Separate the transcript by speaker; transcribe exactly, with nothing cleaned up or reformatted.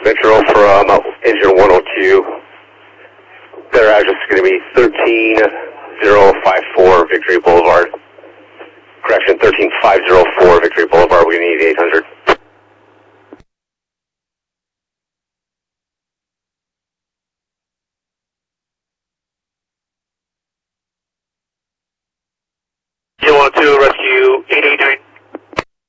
Speaker 1: Metro from uh, engine one oh two. Their address is going to be thirteen thousand fifty-four Victory Boulevard. Correction, thirteen thousand five hundred four Victory Boulevard. We need eight hundred.